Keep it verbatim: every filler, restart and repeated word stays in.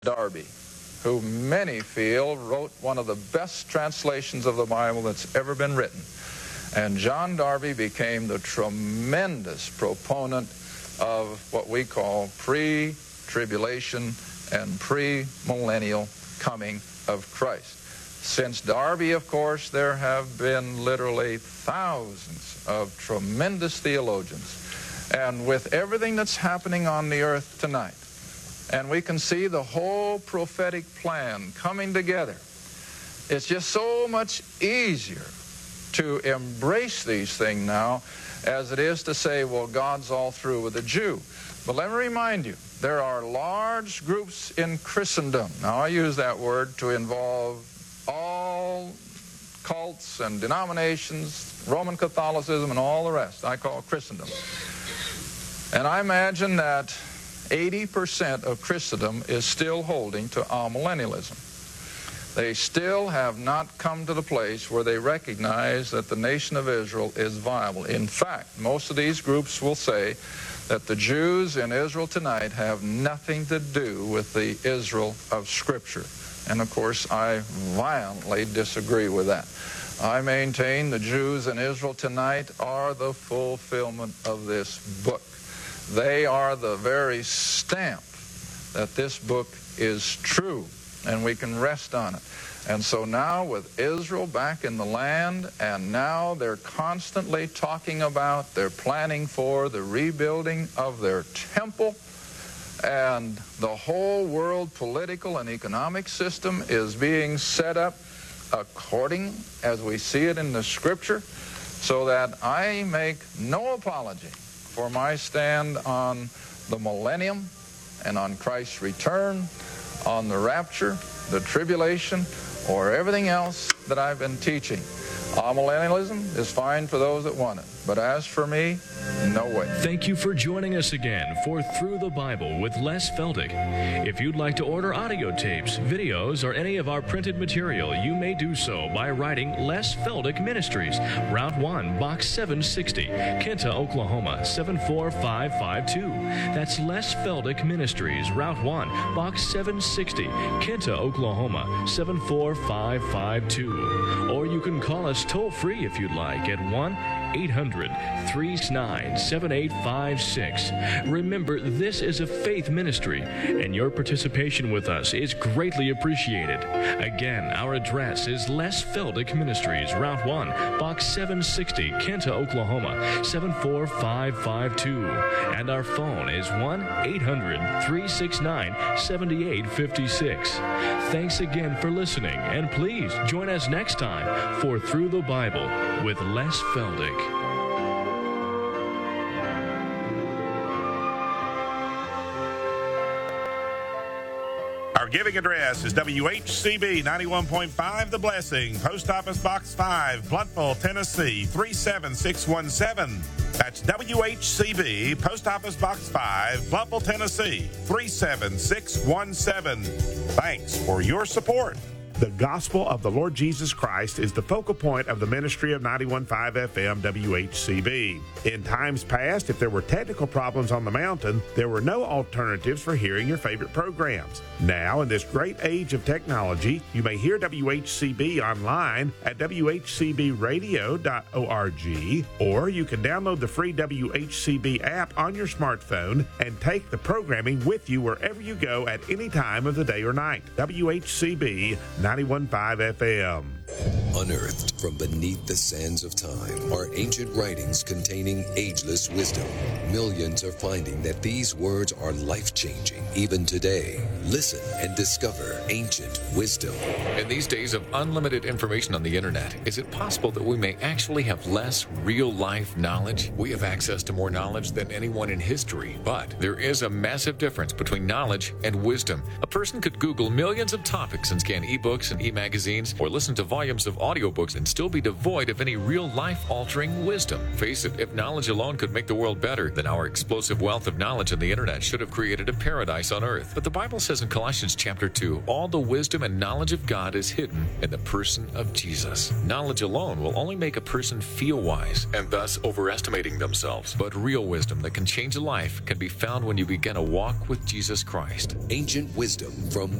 Darby, who many feel wrote one of the best translations of the Bible that's ever been written. And John Darby became the tremendous proponent of what we call pre-tribulation and pre-millennial coming of Christ. Since Darby, of course, there have been literally thousands of tremendous theologians. And with everything that's happening on the earth tonight, and we can see the whole prophetic plan coming together, it's just so much easier to embrace these things now as it is to say, well, God's all through with the Jew. But let me remind you, there are large groups in Christendom. Now, I use that word to involve all cults and denominations, Roman Catholicism, and all the rest. I call Christendom. And I imagine that eighty percent of Christendom is still holding to amillennialism. They still have not come to the place where they recognize that the nation of Israel is viable. In fact, most of these groups will say that the Jews in Israel tonight have nothing to do with the Israel of Scripture. And of course, I violently disagree with that. I maintain the Jews in Israel tonight are the fulfillment of this book. They are the very stamp that this book is true, and we can rest on it. And so now with Israel back in the land, and now they're constantly talking about, they're planning for the rebuilding of their temple, and the whole world political and economic system is being set up according as we see it in the Scripture, so that I make no apology for my stand on the millennium and on Christ's return, on the rapture, the tribulation, or everything else that I've been teaching. Amillennialism is fine for those that want it, but as for me, no way. Thank you for joining us again for Through the Bible with Les Feldick. If you'd like to order audio tapes, videos, or any of our printed material, you may do so by writing Les Feldick Ministries, Route one, Box seven sixty, Kenta, Oklahoma, seven four five five two. That's Les Feldick Ministries, Route one, Box seven sixty, Kenta, Oklahoma, seven four five five two. Or you can call us toll-free if you'd like at one eight hundred, three six nine, seven eight five six. Remember, this is a faith ministry, and your participation with us is greatly appreciated. Again, our address is Les Feldick Ministries, Route one, Box seven sixty, Kenta, Oklahoma, seven four five five two. And our phone is one eight hundred, three six nine, seven eight five six. Thanks again for listening, and please join us next time for Through the Bible with Les Feldick. Our giving address is W H C B ninety-one point five The Blessing, Post Office Box five, Blountville, Tennessee three seven six one seven. That's W H C B, Post Office Box five, Blountville, Tennessee three seven six one seven. Thanks for your support. The gospel of the Lord Jesus Christ is the focal point of the ministry of ninety-one point five F M W H C B. In times past, if there were technical problems on the mountain, there were no alternatives for hearing your favorite programs. Now, in this great age of technology, you may hear W H C B online at w h c b radio dot org, or you can download the free W H C B app on your smartphone and take the programming with you wherever you go at any time of the day or night. W H C B ninety-one point five F M. Unearthed from beneath the sands of time are ancient writings containing ageless wisdom. Millions are finding that these words are life-changing even today. Listen and discover ancient wisdom. In these days of unlimited information on the internet, is it possible that we may actually have less real-life knowledge? We have access to more knowledge than anyone in history, but there is a massive difference between knowledge and wisdom. A person could Google millions of topics and scan ebooks and e-magazines or listen to volumes of audio audiobooks and still be devoid of any real life-altering wisdom. Face it, if knowledge alone could make the world better, then our explosive wealth of knowledge on the internet should have created a paradise on earth. But the Bible says in Colossians chapter two, all the wisdom and knowledge of God is hidden in the person of Jesus. Knowledge alone will only make a person feel wise and thus overestimating themselves. But real wisdom that can change a life can be found when you begin a walk with Jesus Christ. Ancient wisdom from